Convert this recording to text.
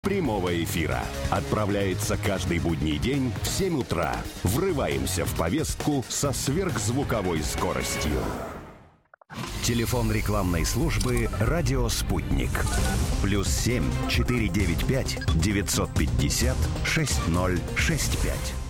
прямого эфира. Отправляется каждый будний день в 7 утра. Врываемся в повестку со сверхзвуковой скоростью. Телефон рекламной службы «Радио Спутник». +7 495 950 6065.